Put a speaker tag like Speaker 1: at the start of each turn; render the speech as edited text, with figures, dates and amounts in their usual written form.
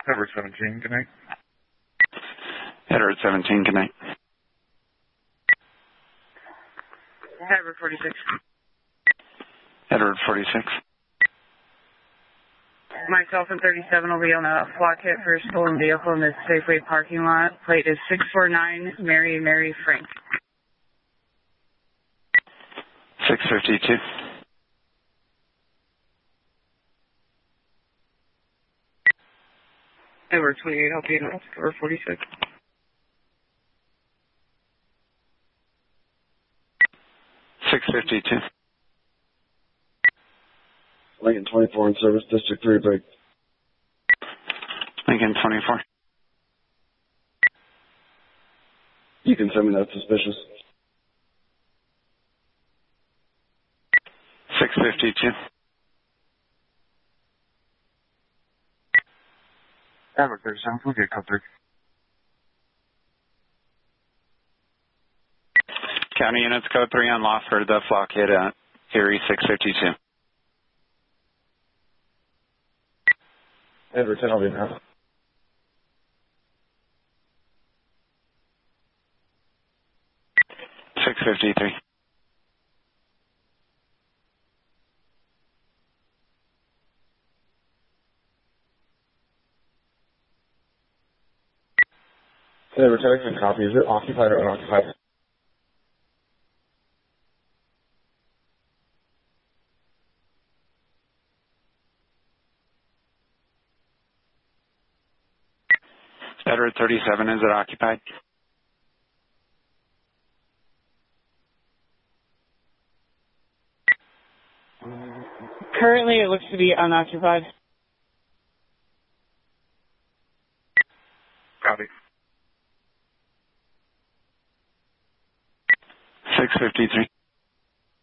Speaker 1: Edward 17, good night.
Speaker 2: Edward 17, good night.
Speaker 3: Edward 46.
Speaker 2: Edward 46.
Speaker 3: Myself and 37 will be on a flock hit for a stolen vehicle in the Safeway parking lot. Plate is 649 Mary Frank.
Speaker 2: 652.
Speaker 3: Edward 28, I'll be in Edward 46.
Speaker 2: 652.
Speaker 4: Lincoln 24 in service, District 3 break.
Speaker 2: Lincoln 24.
Speaker 4: You can send me that suspicious.
Speaker 2: 652.
Speaker 1: Edward 37, we'll get code 3.
Speaker 2: County units code 3 on Lawford, the flock hit at Erie 652.
Speaker 1: Edward 10, I'll be in house.
Speaker 2: 653.
Speaker 1: Edward 10, copy. Is it occupied or unoccupied?
Speaker 2: Edward 37, is it occupied?
Speaker 3: Currently, it looks to be unoccupied.
Speaker 1: Copy.
Speaker 2: 653.